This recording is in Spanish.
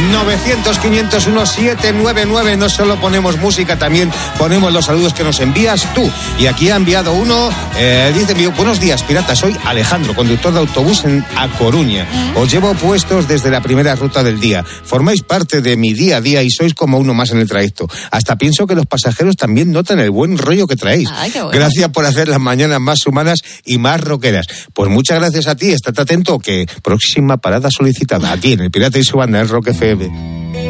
900-501-799. No solo ponemos música, también ponemos los saludos que nos envías tú. Y aquí ha enviado uno, dice: buenos días, pirata, soy Alejandro, conductor de autobús en A Coruña. Os llevo puestos desde la primera ruta del día. Formáis parte de mi día a día y sois como uno más en el trayecto. Hasta pienso que los pasajeros también notan el buen rollo que traéis. Ay, qué bueno. Gracias por hacer las mañanas más humanas y más rockeras. Pues muchas gracias a ti. Estate atento que próxima parada solicitada aquí en el Pirata y su banda en Rock FM.